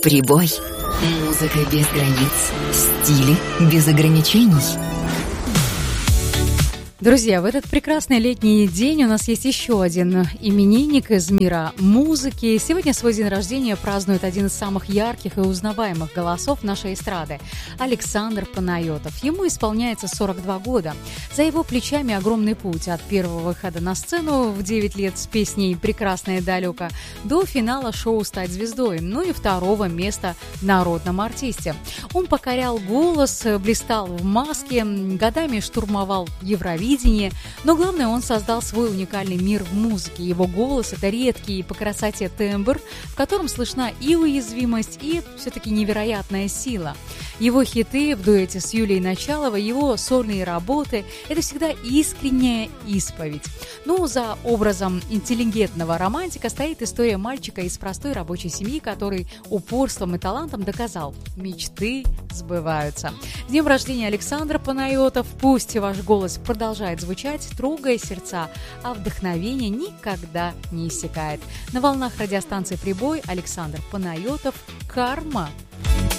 Прибой. Музыка без границ. Стили без ограничений. Друзья, в этот прекрасный летний день у нас есть еще один именинник из мира музыки. Сегодня свой день рождения празднует один из самых ярких и узнаваемых голосов нашей эстрады – Александр Панайотов. Ему исполняется 42 года. За его плечами огромный путь от первого выхода на сцену в 9 лет с песней «Прекрасное далеко» до финала шоу «Стать звездой», ну и второго места в народном артисте. Он покорял голос, блистал в маске, годами штурмовал Евровидение. Но главное, он создал свой уникальный мир в музыке. Его голос – это редкий по красоте тембр, в котором слышна и уязвимость, и все-таки невероятная сила. Его хиты в дуэте с Юлией Началовой, его сольные работы – это всегда искренняя исповедь. Ну, за образом интеллигентного романтика стоит история мальчика из простой рабочей семьи, который упорством и талантом доказал – мечты сбываются. С днем рождения, Александр Панайотов! Пусть ваш голос продолжает звучать, трогая сердца, а вдохновение никогда не иссякает. На волнах радиостанции «Прибой» Александр Панайотов. «Карма».